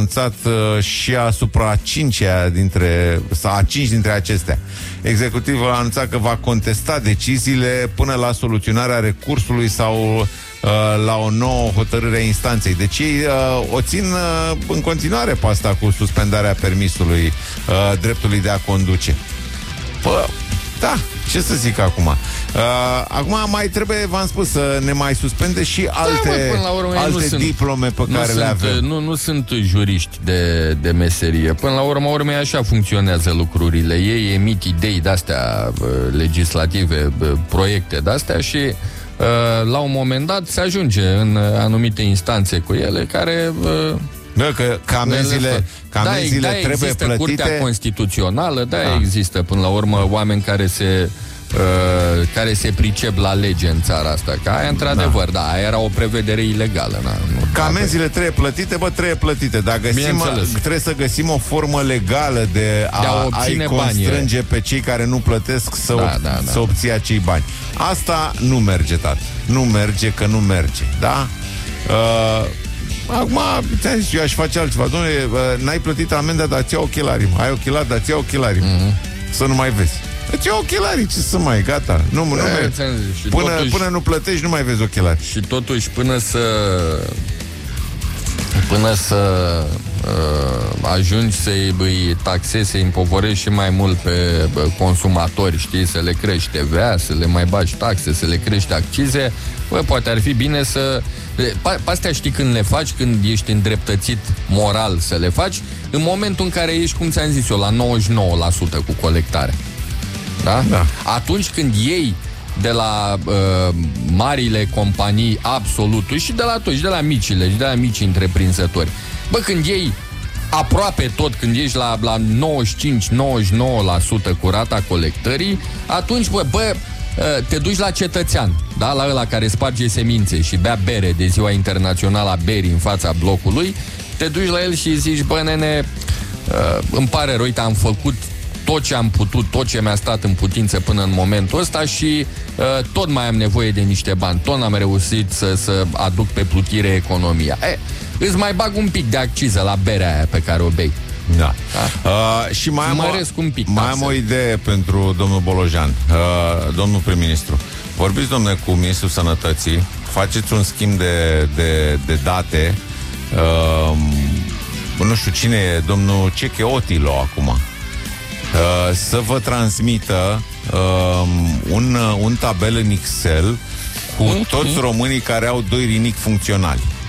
anunțat și asupra a 5 dintre acestea. Executivul a anunțat că va contesta deciziile până la soluționarea recursului sau la o nouă hotărâre a instanței. Deci ei o țin în continuare pe asta cu suspendarea permisului, dreptului de a conduce. Bă, da, ce să zic acum? Acum mai trebuie, v-am spus, să ne mai suspende și alte diplome pe care le avem. Nu sunt juriști de meserie. Până la urmă așa funcționează lucrurile. Ei emit idei de-astea legislative, proiecte de-astea și la un moment dat se ajunge în anumite instanțe cu ele care... că amenziile trebuie plătite. Curtea Constituțională, există până la urmă oameni care se pricep la lege în țara asta. Că aia, într-adevăr, aia era o prevedere ilegală. Că amenziile trebuie plătite, trebuie plătite. Dar trebuie să găsim o formă legală de a-i constrânge pe cei care nu plătesc să obții acei bani. Asta nu merge, tată. Nu merge, că nu merge. Da? Acum, ți-am zis, eu aș face altceva. Dom'le, n-ai plătit amenda, dar ți-au ochelarii. Ai ochelari, dar ți-au ochelarii. Să nu mai vezi. Îți iau ochelarii, ce să mai, gata. Până nu plătești, nu mai vezi ochelari. Și totuși, până să ajungi să-i taxezi, să-i împovorești și mai mult pe consumatori, știi, să le crești TVA, să le mai bagi taxe, să le crești accize, poate ar fi bine să... Astea știi când le faci, când ești îndreptățit moral să le faci, în momentul în care ești, cum ți-am zis eu, la 99% cu colectare. Da? Atunci când iei de la marile companii absolut, și de la toți, și de la micile, și de la mici întreprinzători, când iei aproape tot, când ești la 95-99% cu rata colectării, atunci, te duci la cetățean, da? La ăla care sparge semințe și bea bere de Ziua Internațională a Berii în fața blocului, te duci la el și zici, nene, îmi pare rău, uite, am făcut tot ce am putut, tot ce mi-a stat în putință până în momentul ăsta și tot mai am nevoie de niște bani, tot n-am reușit să aduc pe plutire economia. Îți mai bag un pic de acciză la berea aia pe care o bei. Da. Și mai am o idee pentru domnul Bolojan, domnul prim-ministru. Vorbiți, domnule, cu ministrul Sănătății, faceți un schimb de date. Nu știu cine e, domnul Ceche Otilo acum. Să vă transmită un tabel în Excel cu toți românii care au 2 rinichi funcționali.